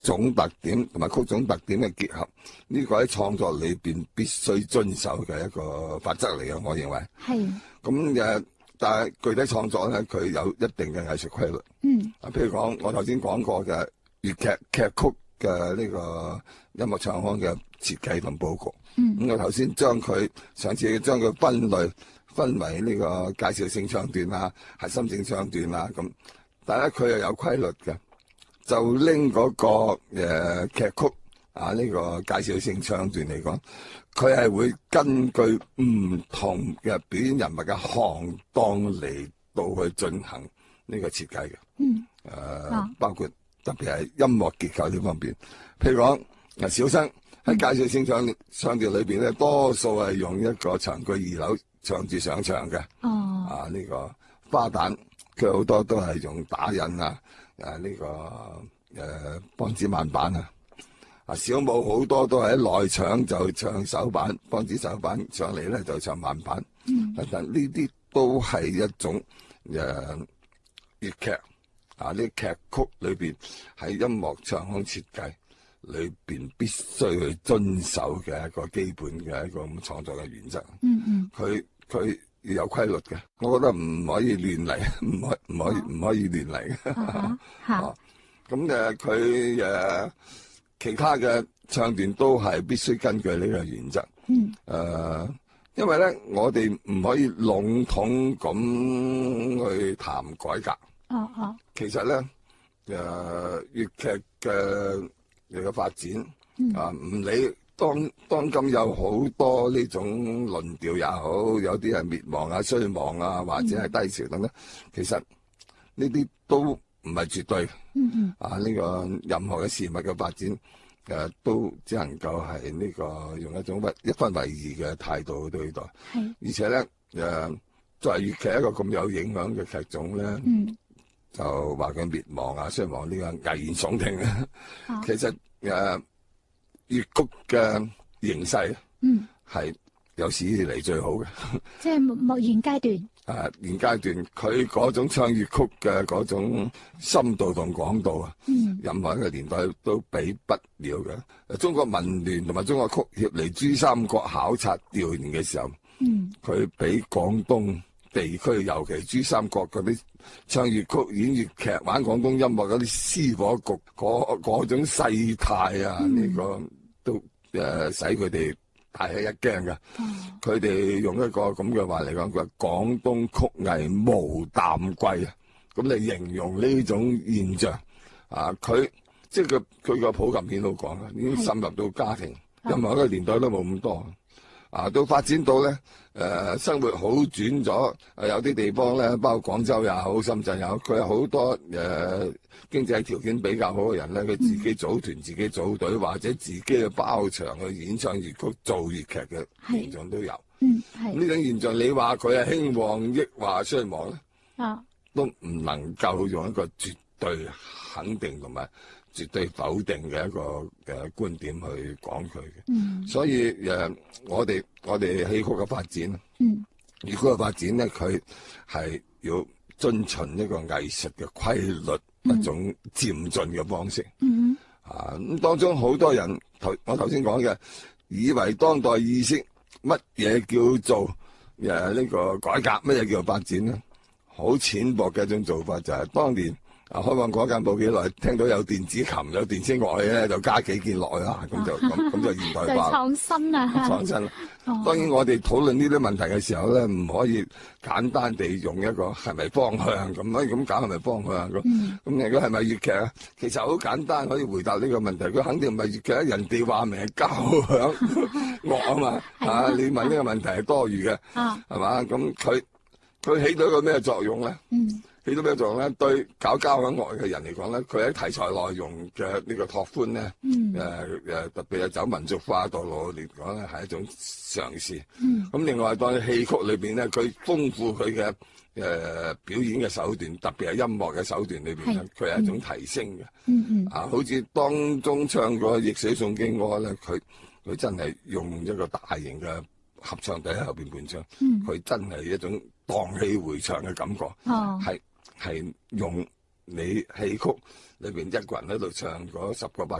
種特點同埋曲種特點嘅結合，呢個喺創作裏邊必須遵守嘅一個法則嚟嘅，我認為。 係。 咁但係具體創作咧，佢有一定嘅藝術規律。譬如講我頭先講過嘅粵劇劇曲嘅呢個音樂唱腔嘅設計同佈局。咁我頭先上次將佢分為呢個介紹性唱段啊、核心性唱段啊咁，但係佢又有規律嘅，就拎嗰個劇曲啊呢個介紹性唱段嚟講，佢係會根據唔同嘅表演人物嘅行當嚟到去進行呢個設計嘅。包括特別係音樂結構呢方面，譬如講小生喺介紹性唱段裏邊咧，多數係用一個長句二樓唱住上場嘅。呢個花旦佢好多都係用打印啊，呢個梆子慢板啊。小武好多都係喺內場就唱手板，梆子手板上嚟咧就唱慢板。但呢啲都係一種粵劇呢劇曲裏邊喺音樂唱腔設計裏邊必須去遵守嘅一個基本嘅一個咁創作嘅原則。佢要有規律嘅，我覺得唔可以亂嚟，唔可以亂嚟嘅。咁佢其他嘅唱段都係必須根據呢個原則。因為咧，我哋唔可以籠統咁去談改革。其實咧，粵劇嘅發展唔理當今有好多呢種論調也好，有啲係滅亡啊、衰亡啊，或者係低潮等等。其實呢啲都唔係絕對。呢個任何嘅事物嘅發展，都只能夠係呢個用一種一分為二嘅態度去對待。而且咧，作為粵劇一個咁有影響嘅劇種咧，就話佢滅亡啊、衰亡呢個危言聳聽咧。其實粵曲嘅形勢係有史以嚟最好嘅。 即係現階段。 現階段佢嗰種唱粵曲嘅嗰種深度同廣度啊，任何一個年代都比不了嘅。中國民聯同埋中國曲協嚟珠三角考察調研嘅時候，佢比廣東地區，尤其珠三角嗰啲唱粵曲、演粵劇、玩廣東音樂嗰啲絲火局嗰種勢態啊，呢個都使佢哋大吃一驚嘅。佢哋用一個咁嘅話嚟講，佢話廣東曲藝無淡季啊，咁嚟形容呢種現象佢即係佢個普及片都講啦，已經滲入到家庭，任何一個年代都冇咁多。到發展到咧，生活好轉咗，有啲地方咧，包括廣州也好、深圳也好，佢有好多經濟條件比較好嘅人咧，佢自己組團、自己組隊，或者自己去包場去演唱粵曲、做粵劇嘅現象都有。呢種現象，你話佢係興旺抑或衰亡咧？都唔能夠用一個絕對肯定同埋絕對否定嘅一個嘅觀點去講佢嘅。所以我哋戲曲嘅發展，粵曲嘅發展咧，佢係要遵循一個藝術嘅規律，一種漸進嘅方式。咁當中好多人我頭先講嘅，以為當代意識乜嘢叫做呢個改革，乜嘢叫做發展咧？好淺薄嘅一種做法就係當年開放嗰間冇幾耐，聽到有電子琴、有電聲樂器咧，就加幾件落去啦，咁就現代化。 就創新啊！ 創新啦！當然我哋討論呢啲問題嘅時候咧，唔可以簡單地用一個係咪方向咁搞係咪方向咁如果係咪粵劇啊？其實好簡單可以回答呢個問題。佢肯定唔係粵劇，人哋話明係交響樂啊嘛你問呢個問題係多餘嘅，係嘛？咁佢起到一個咩作用咧？起到咩作用咧？對搞交響樂嘅人嚟講咧，佢喺題材內容嘅呢個拓寬咧，特別係走民族化道路嚟講咧，係一種嘗試。咁另外當戲曲裏邊咧，佢豐富佢嘅表演嘅手段，特別係音樂嘅手段裏邊咧，佢係一種提升嘅。好似當中唱過《逆水送經歌》咧，佢真係用一個大型嘅合唱隊喺後邊伴唱，佢真係一種蕩氣迴腸嘅感覺，係用你戲曲裏邊一個人喺度唱嗰10個8